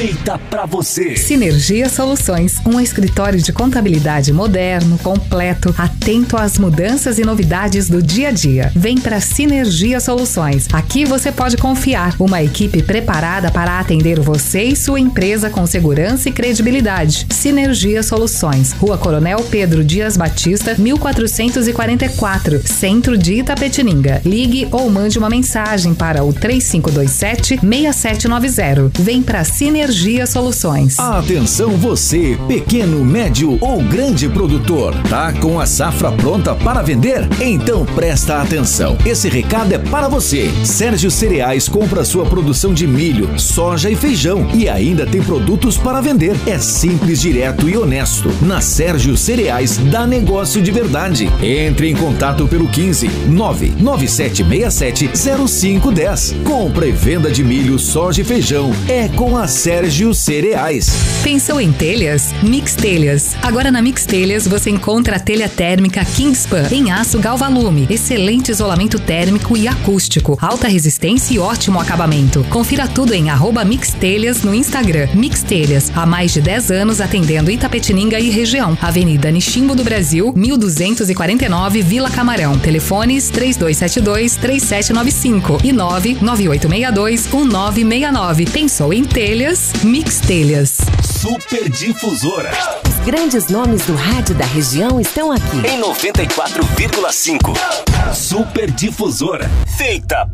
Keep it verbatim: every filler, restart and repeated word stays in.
feita pra você. Sinergia Soluções, um escritório de contabilidade moderno, completo, atento às mudanças e novidades do dia a dia. Vem pra Sinergia Soluções. Aqui você pode confiar. Uma equipe preparada para atender você e sua empresa com segurança e credibilidade. Sinergia Soluções, Rua Coronel Pedro Dias Batista, mil quatrocentos e quarenta e quatro, Centro de Itapetininga. Ligue ou mande uma mensagem para o três cinco dois sete, seis sete nove zero. Vem pra Sinergia Soluções. Atenção você, pequeno, médio ou grande produtor. Tá com a safra pronta para vender? Então presta atenção. Esse recado é para você. Sérgio Cereais compra sua produção de milho, soja e feijão e ainda tem produtos para vender. É simples, direto e honesto. Na Sérgio Cereais dá negócio de verdade. Entre em contato pelo quinze, nove nove sete seis sete, zero cinco um zero. Compra e venda de milho, soja e feijão é com a Sérgio Cereais. Pensou em telhas? Mix Telhas. Agora na Mix Telhas você encontra a telha térmica Kingspan em aço Galvalume. Excelente isolamento térmico e acústico, alta resistência e ótimo acabamento. Confira tudo em arroba Mix Telhas no Instagram. Mix Telhas, há mais de dez anos atendendo Itapetininga e região. Avenida Nishimbo do Brasil, mil duzentos e quarenta e nove, Vila Camarão. Telefones três dois sete dois, três sete nove cinco e nove nove oito seis dois, um nove seis nove. Pensou em telhas? Mix Telhas. Super Difusora. Os grandes nomes do rádio da região estão aqui. Em noventa e quatro vírgula cinco. Super Difusora. Feita